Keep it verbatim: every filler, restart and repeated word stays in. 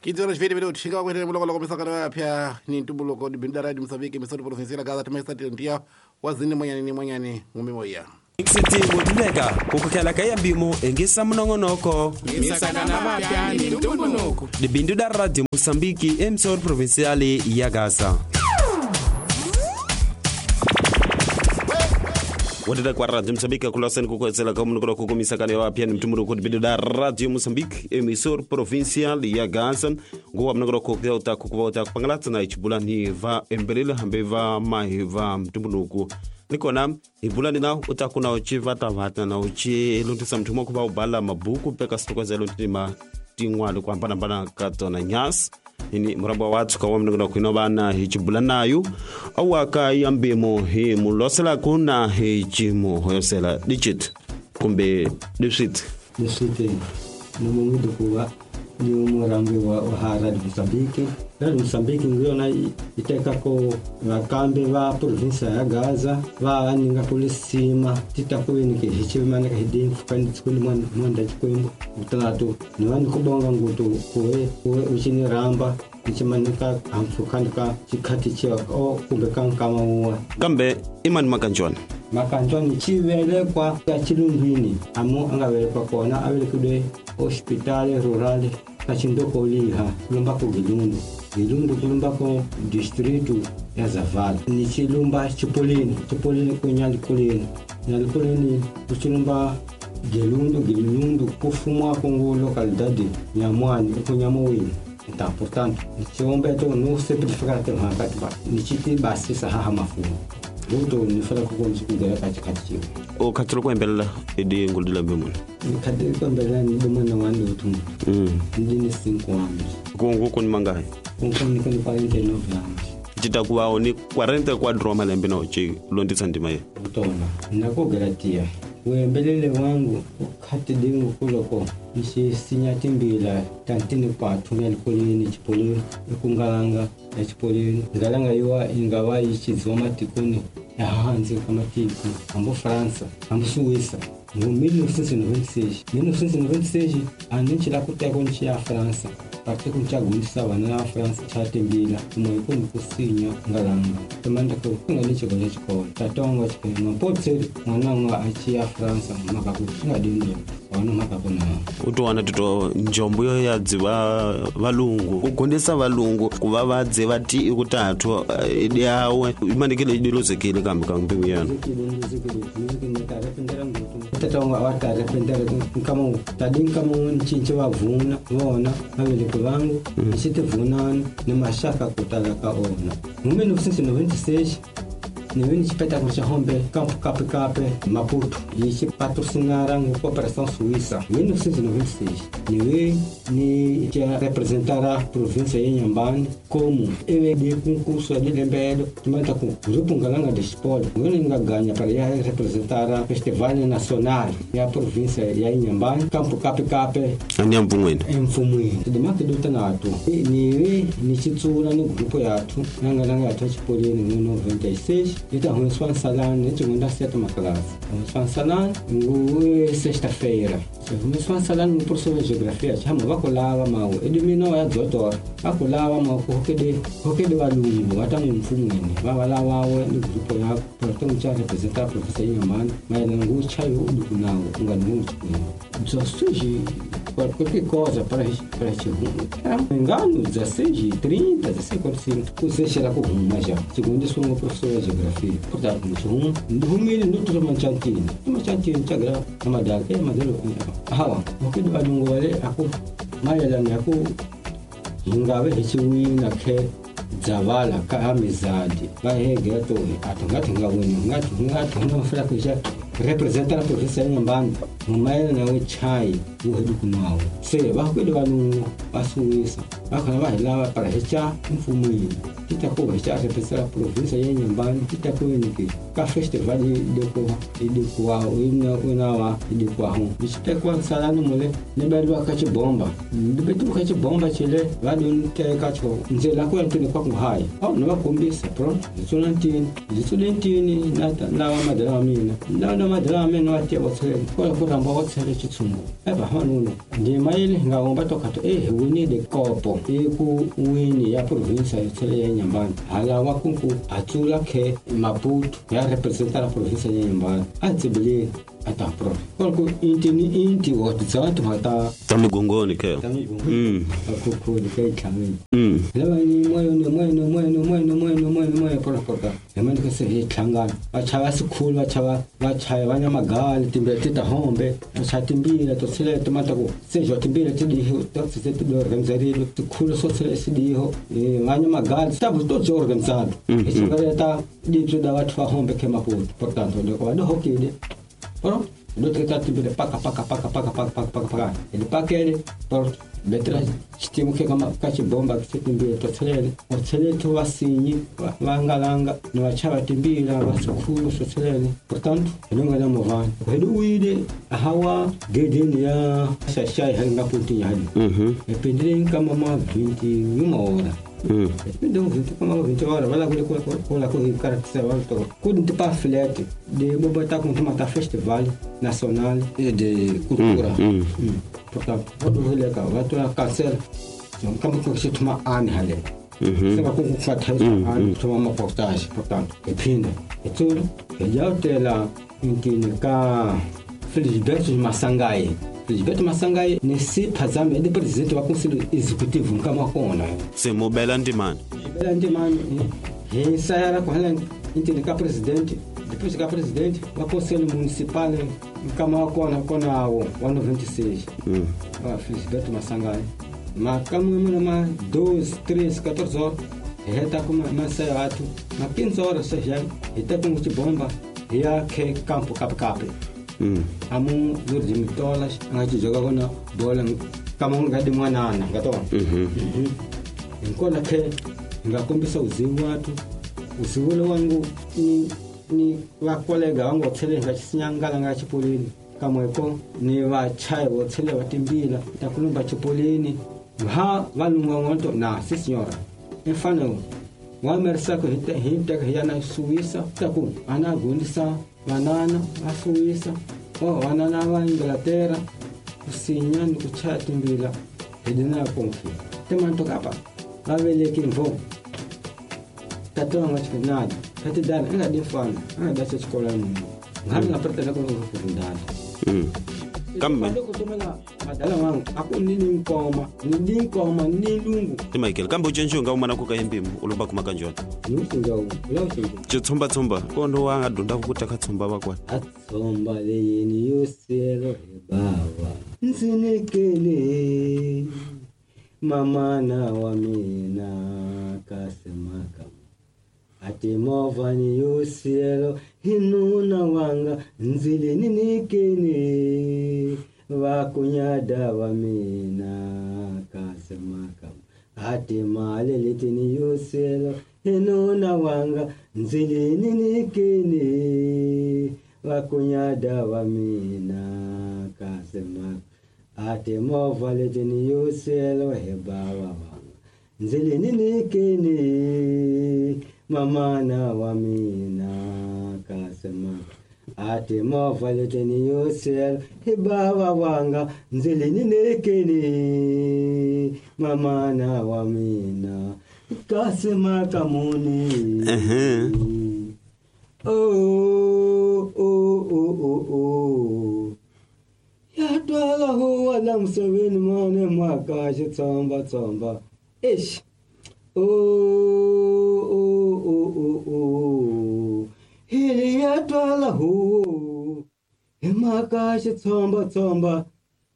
Kitoro chvede vile utishinga kwa mloko loko misakana pia ni ntubuloko di bindara di Msambiki misori provinsi la Gaza tumesa ndia wazini mwanyani ni mwanyani ngumi moya. Xiti muduleka kukukela kaya bimo engisa mnongonoko misakana mapya ni ntubuloko di bindara radio Msambiki emsori provinciali ya Gaza. Wadida kwa radio Msambiki kulaseni kukwezela kama mnukula kukumisakani wa pia ni mtumuru kudibidu da radio Msambiki emisor provincial ya Gaza nguwa mnukula kukweza kukweza kupangalata na ichibula ni va emberele hambe va mahi va mtumuru nikona ibulani na utakuna uchiva tavata na uchi luntisa mtumo kuba ubala mabuku peka situkweza luntima tingwali kwa mpana mpana kato na nyas ini murabwa watu kwa wamnuguna kuinobana hichibula nayu awaka yambimo hii mulosela kuna hichimu hoyosela dichit kumbe dichit dichit numumidu kuwa ni umurambi wa ohara di Msambiki na Msambiki nguyo na iteka ko wakambe wa provinsia ya Gaza wa aninga polisima titakuwe nike hichimana ka hidin fukani skuli mwanda chikwembo utanatu ni wani kubonga ngutu kuwe kuwe uchini ramba nichimanika amfukanika chikati chia o kumbe kankama uwa kambe imani makanjwana makanjwana chivele kwa ya chilungwini amu angawele kwa kona awele kude hospitali rurali na chindoko uliha kulumba ku Gilundu Gilundu kulumba ku distritu ya Zavala ni chilumba Chipolini Chipolini kunyali kulini nyali kulini kuchilumba Gilundu Gilundu kufumwa kungu lokalidade nyamwani kunyamowini ita portanto ni chiombe to no simplificate hakati ba ni chiti basi saha mafumu Luto ni fala kukonzi kudera kati kati o katro ko embella edi ngulila bemon ni kadere ko embella ni bemon na wande utumu mm ndi ni cinco anos kongo kon mangai kongo ni kon quarenta e nove anos jitakuwa oni quarenta kwa droma lembe na uchi londi sandima ye utona nako galatia wembelele wangu ukati dingu kuloko nisi sinyati mbila tantini kwa tumia likolini Chipolini ikungalanga ya Chipolini ngalanga yuwa ingawa ichizoma tikuni ya hanzi kama tiku ambo Fransa ambo Suisa no mil novecentos e noventa e seis mil novecentos e noventa e seis aninchi la kuteko nchi ya Fransa parte kunchagundisa vana ya Fransa chatembila kumwe kuni kusinya ngalanga tamanda ko ngalicho kwa chikolo tatonga chikeno potse mwananga achi ya Fransa makakushinga dinde wana makapona utwana tito njombo yo yadziva valungu kugondesa valungu kuva vadze vati ikutatu ide yawe imandikile idilozekile kambe kambe yana tatonga watare pendera kama tadin kama nchinche wavuna wona avele kuvangu nchite vunana ni mashaka kutalaka ona mu mil novecentos e noventa e seis niwe chipeta kwa hombe campo cape cape Maputo e patrocinara a cooperação suíça mil novecentos e noventa e seis niwe ni que representar a província de Inhambane como ele de concurso de Lembelo tumenta com grupo Ngalanga de Sport ele ganha para ir representar a festival nacional e a província de Inhambane campo cape cape anyambumwene emfumwene de mate do tanato niwe ni chitsura no grupo yato Ngalanga ya Chipolini no noventa e seis então nós fomos falar né segunda sétima classe nós fomos falar no sexta-feira nós fomos falar no professor de geografia chama vakolava mau edimino ya doutor vakolava mau kokede kokede valungu hata mfumweni vavala wawe ni grupo ya portão cha representar a professor Inhambane mas não chayo udukunao nganu só surge qualquer coisa para para era engano dezesseis e trinta dezesseis e cinco você será com uma já segundo isso um professor de geografia portanto um do meio do outro manchantino manchantino chagra amadal é madelo ah o que do alungo wale aku mayala ni aku ingawe hichiwi na ke Zavala ka amizade vai regato atongati ngawini ngati ngati ngafala kuja representar a província de Inhambane mumaela na wechai uhedu kunao se bakwede banu basuisa bakana bahila para hecha mfumui titakuwa hecha representar a província de Inhambane titakuwa niki ka festival de ko de kwa wina winawa de kwa hu titakuwa salano mole nebadu akachi bomba ndibetu akachi bomba chile badu te kacho nzela kwa ntini kwa kuhai au no bakombisa pronto zitulantini zitulantini nata na madala mina na na madala meno atia botsele kola kuramba botsele chitsumbu eba hanuno ndi maile ngaomba tokato eh wini de kopo eku wini ya province ya tsele ya Nyambani hala wakunku atula ke Maputo ya representa la province ya Nyambani atsibili atapro kolko intini inti wotsatu hata tamigongoni ke mm akuko de kai kami mm lewa ni moyo ni moyo ni moyo ni moyo ni moyo ni moyo ni moyo por por yamani ko se tlangana achawa sikhulu achawa bachaya banya magali timbele tita hombe achatimbira to sele tomata ko sejo timbira tidi to se te do organizarido tikhulu so sele sidiho banya magali tabu to organizado esse gareta dentro da watu hombe ke Maputo portanto ndo ko ndo hokide Pronto, do tratar de paca paca paca paca paca paca paca paca. Ele paquele, pronto. Betra, estimo que kama kati bomba que timbira to tsele. O tsele to wasinyi, langa langa, no achava timbira wasukulu so tsele. Portanto, nunga na movani. Hedu uide hawa gedeni ya shashai hanga puti hadi. Mhm. Ependele kama ma vinte uma hora. Mm. Então, como vinte horas, vai lá com com lá com o cara que se vai todo. Quando te pa filete de botar com uma festival nacional e de cultura. Mm. Mm. Portanto, quando ele cá, vai tu a cancel. Não como que se toma an hale. Mhm. Se vai com o fato an toma uma postagem, portanto, é pinda. É tudo. E já tem lá intinica Felisberto Masangai. Felisberto Masangai nesse pazame de presidente do conselho executivo kama kona se mobela ndimani mobela ndimani e saia com ela intinica presidente depois de presidente do conselho municipal kama kona kona o ano vinte e seis hum ah Felisberto Masangai mas como é uma doze, treze, quatorze horas ele tá com uma saia ato na quinze horas seja ele tá com de bomba e a que campo cap cap Mm. Amu zurdi mitolas ngaji joga kona bola kama ngadi mwana ana ngato. Mhm. Mhm. Nkona ke ngakombisa uzimu watu. Usiwolo wangu ni ni wa kolega wangu tsele ngachisinyangala ngachipolini. Kama eko ni wa chai wo tsele watimbila takulumba chipolini. Ha valunga ngonto na si signora. Mfano wa mersa ko hita hita yana Suíça taku ana gundisa banana a Suíça oh banana wa Inglaterra kusinyani kuchati mbila edina konfi temanto kapa avele kinvo tatonga chfinada kati dana ina difana ana dasa chikola mu ngani na pertela ko kufundana mm kamme madala wangu aku nini nkoma nini nkoma nini lungu Michael kambo chenshonga umana kukayimbimu ulumba kumakanjona nusinga u ulausinga chitsomba tsomba kondo wanga donda kutaka tsomba bakwa atsomba leyeni yoselo baba nsinekele mama na wa mina kasemaka atimova ni yoselo hinuna wanga nzile ninikene wakunyada wa mina kasemaka atimale litini yoselo hinuna wanga nzile ninikene wakunyada wa mina kasemaka atimova litini yoselo hebawa wanga nzile ninikene mama na wa mina kasemaka ate mova leteni yosel hibawa wanga nzilini nekeni mama na wa mina kasemaka muni uh-huh. oh oh oh oh oh ya twala huwa la mseveni mane mwaka shitsomba tsomba ish oh oh oh oh oh hili ya twala hu emaka shitsomba tsomba